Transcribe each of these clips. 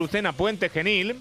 Lucena Puente Genil.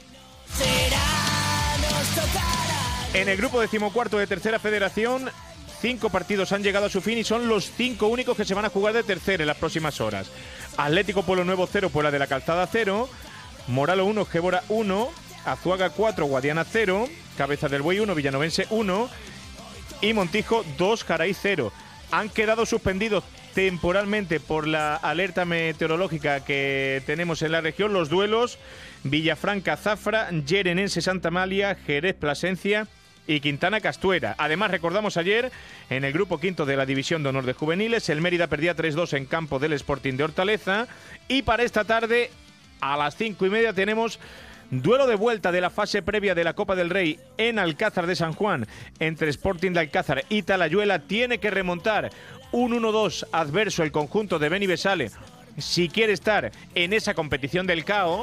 En el grupo 14º de Tercera Federación, 5 partidos han llegado a su fin y son los 5 únicos que se van a jugar de tercera en las próximas horas. Atlético Pueblo Nuevo 0, Puebla de la Calzada 0, Moralo 1, Gébora 1, Azuaga 4, Guadiana 0, Cabeza del Buey 1, Villanovense 1 y Montijo 2, Jaraí 0. Han quedado suspendidos temporalmente por la alerta meteorológica que tenemos en la región los duelos Villafranca-Zafra, Yerenense Santa Amalia, Jerez Plasencia y Quintana Castuera. Además, recordamos ayer, en el grupo quinto de la División de Honor de Juveniles, el Mérida perdía 3-2 en campo del Sporting de Hortaleza. Y para esta tarde, a las 5:30, tenemos duelo de vuelta de la fase previa de la Copa del Rey en Alcázar de San Juan entre Sporting de Alcázar y Talayuela. Tiene que remontar un 1-2 adverso el conjunto de Beni Besale si quiere estar en esa competición del CAO.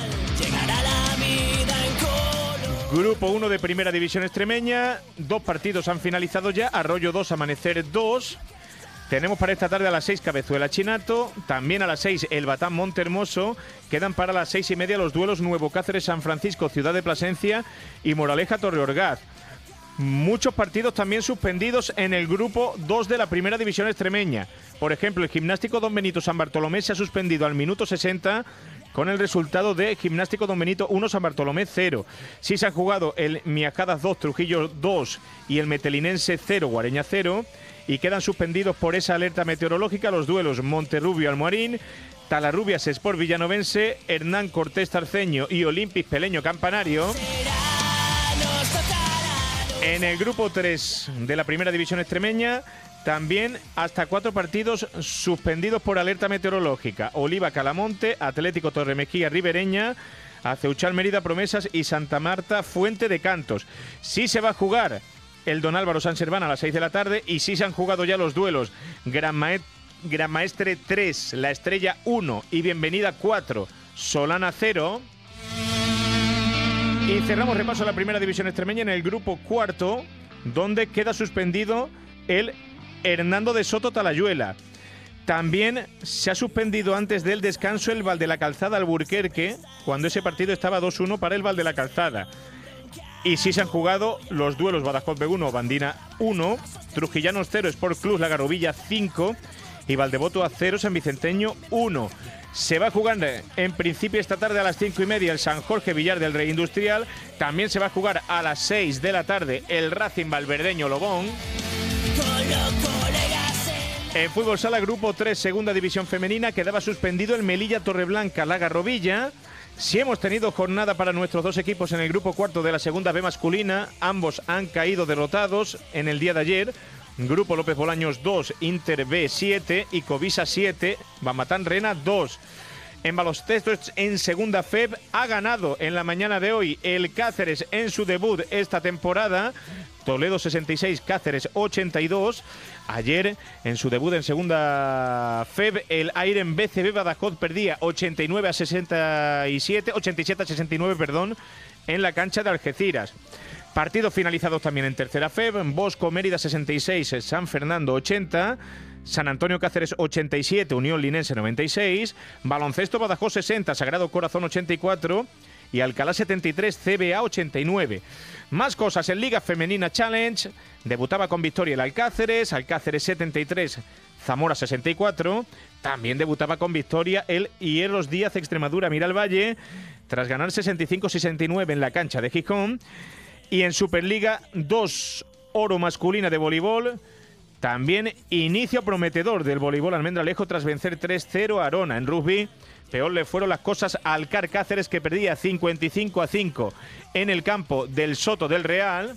Grupo 1 de Primera División Extremeña, 2 partidos han finalizado ya, Arroyo 2, Amanecer 2. Tenemos para esta tarde a las 6 Cabezuela Chinato, también a las 6 El Batán Montehermoso. Quedan para las 6:30 los duelos Nuevo Cáceres San Francisco, Ciudad de Plasencia y Moraleja Torreorgaz. Muchos partidos también suspendidos en el grupo 2 de la Primera División Extremeña. Por ejemplo, el Gimnástico Don Benito San Bartolomé se ha suspendido al minuto 60 con el resultado de Gimnástico Don Benito 1, San Bartolomé 0. Sí se han jugado el Miajadas 2, Trujillo 2 y el Metelinense 0, Guareña 0. Y quedan suspendidos por esa alerta meteorológica los duelos Monterrubio Almoharín, Talarrubias Sport Villanovense, Hernán Cortés Tarceño y Olimpis Peleño Campanario. En el grupo 3 de la Primera División Extremeña, también hasta 4 partidos suspendidos por alerta meteorológica. Oliva Calamonte, Atlético Torremejía Ribereña, Aceuchal Mérida Promesas y Santa Marta Fuente de Cantos. Sí se va a jugar el Don Álvaro San Serván a las 6 de la tarde y sí se han jugado ya los duelos Gran Maestre 3, La Estrella 1 y Bienvenida 4, Solana 0. Y cerramos repaso a la Primera División Extremeña en el grupo 4, donde queda suspendido el Hernando de Soto Talayuela. También se ha suspendido antes del descanso el Val de la Calzada Alburquerque, cuando ese partido estaba 2-1 para el Val de la Calzada. Y sí se han jugado los duelos Badajoz B1, Bandina 1, Trujillanos 0, Sport Club La Garrovilla 5 y Valdevoto a 0, San Vicenteño 1. Se va a jugar en principio esta tarde a las 5:30 el San Jorge Villar del Rey Industrial. También se va a jugar a las 6 de la tarde el Racing Valverdeño Lobón. En fútbol sala grupo 3, segunda división femenina, quedaba suspendido el Melilla Torreblanca La Garrovilla. Si hemos tenido jornada para nuestros dos equipos en el grupo cuarto de la segunda B masculina, ambos han caído derrotados en el día de ayer. Grupo López Bolaños 2, Inter B 7 y Covisa 7, Bamatán Rena 2. En baloncesto en segunda FEB ha ganado en la mañana de hoy el Cáceres en su debut esta temporada. Toledo 66, Cáceres 82. Ayer, en su debut en segunda FEB, el Airen BCB Badajoz perdía 87-69, perdón, en la cancha de Algeciras. Partidos finalizados también en tercera FEB, Bosco Mérida 66, San Fernando 80, San Antonio Cáceres 87, Unión Linense 96, Baloncesto Badajoz 60, Sagrado Corazón 84 y Alcalá 73, CBA 89. Más cosas en Liga Femenina Challenge, debutaba con victoria el Alcáceres 73, Zamora 64, también debutaba con victoria el Hierros Díaz Extremadura Miralvalle, tras ganar 65-69 en la cancha de Gijón. Y en Superliga 2, oro masculina de voleibol. También inicio prometedor del voleibol Almendralejo tras vencer 3-0 a Arona. En rugby, peor le fueron las cosas al CAR Cáceres, que perdía 55-5 en el campo del Soto del Real.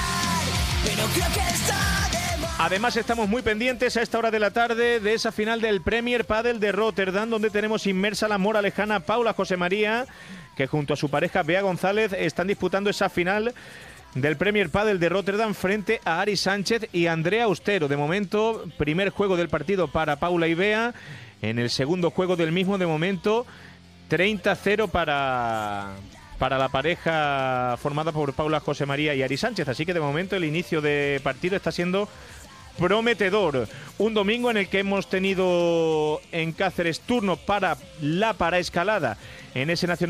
Además, estamos muy pendientes a esta hora de la tarde de esa final del Premier Padel de Rotterdam, donde tenemos inmersa la mora lejana Paula José María, que junto a su pareja Bea González están disputando esa final del Premier Padel de Rotterdam frente a Ari Sánchez y Andrea Austero. De momento, primer juego del partido para Paula y Bea. En el segundo juego del mismo, de momento, 30-0 para la pareja formada por Paula José María y Ari Sánchez. Así que de momento el inicio de partido está siendo prometedor. Un domingo en el que hemos tenido en Cáceres turno para la paraescalada en ese Nacional